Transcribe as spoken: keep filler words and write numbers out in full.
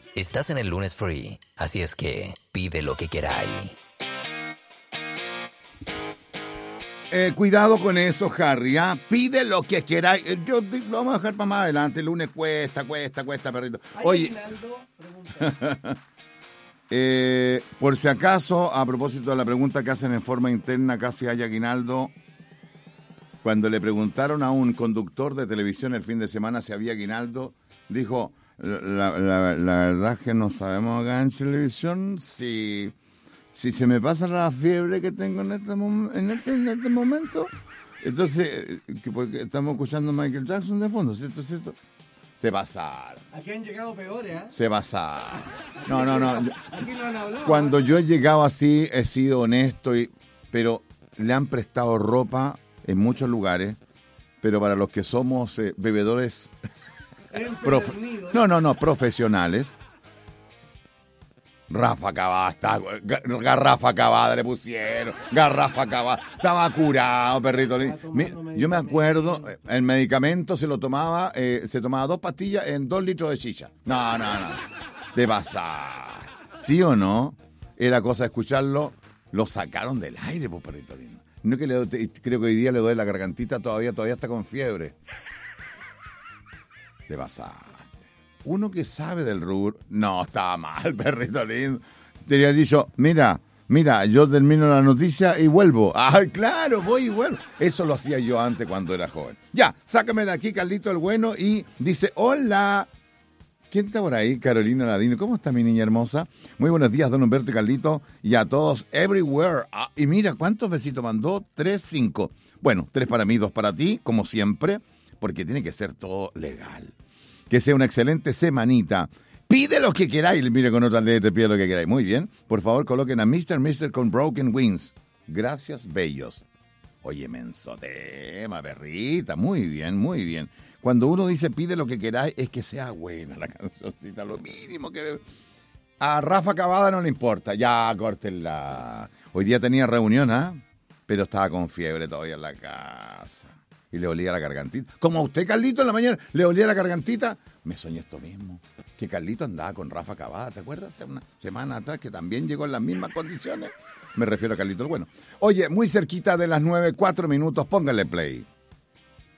Estás en el lunes free, así es que pide lo que queráis. Eh, cuidado con eso, Harry, ¿ah? Pide lo que queráis. Eh, Yo lo vamos a dejar para más adelante. El lunes cuesta, cuesta, cuesta, perrito. Oye, eh, por si acaso, a propósito de la pregunta que hacen en forma interna, casi hay aguinaldo. Cuando le preguntaron a un conductor de televisión el fin de semana si había aguinaldo, dijo, la, la, la verdad es que no sabemos acá en televisión si, si se me pasa la fiebre que tengo en este, mom- en este, en este momento. Entonces, que porque estamos escuchando a Michael Jackson de fondo, ¿cierto? ¿Cierto? Se pasaron. Aquí han llegado peores, ¿eh? Se pasaron. No, no, no. Aquí no han hablado. Cuando yo he llegado así, he sido honesto, y, pero le han prestado ropa en muchos lugares, pero para los que somos eh, bebedores, profe- no, no, no, profesionales, Rafa acabada, está, garrafa acabada le pusieron, garrafa acabada, estaba curado, perrito. Mi- Yo me acuerdo, el medicamento se lo tomaba, eh, se tomaba dos pastillas en dos litros de chicha. No, no, no, de pasar. ¿Sí o no? Era cosa de escucharlo, lo sacaron del aire, pues, perrito lindo. No es que le, creo que hoy día le duele la gargantita, todavía, todavía está con fiebre. Te pasaste. Uno que sabe del rubro, no, estaba mal, perrito lindo. Te había dicho, mira, mira, yo termino la noticia y vuelvo. Ay, claro, voy y vuelvo. Eso lo hacía yo antes cuando era joven. Ya, sácame de aquí, Carlito el Bueno, y dice, hola. ¿Quién está por ahí? Carolina Ladino. ¿Cómo está mi niña hermosa? Muy buenos días, don Humberto y Carlito. Y a todos, everywhere. Ah, y mira, ¿cuántos besitos mandó? Tres, cinco. Bueno, tres para mí, dos para ti, como siempre, porque tiene que ser todo legal. Que sea una excelente semanita. Pide lo que queráis. Mire, con otra letra, pide lo que queráis. Muy bien. Por favor, coloquen a mister mister con Broken Wings. Gracias, bellos. Oye, menso tema, perrita. Muy bien, muy bien. Cuando uno dice pide lo que queráis, es que sea buena la cancioncita. Lo mínimo que... A Rafa Cavada no le importa. Ya, córtenla. Hoy día tenía reunión, ¿ah? Pero estaba con fiebre todavía en la casa. Y le olía la gargantita. Como a usted, Carlito, en la mañana le olía la gargantita. Me soñé esto mismo. Que Carlito andaba con Rafa Cavada. ¿Te acuerdas? Hace una semana atrás que también llegó en las mismas condiciones. Me refiero a Carlito el Bueno. Oye, muy cerquita de las nueve, cuatro minutos. Póngale play.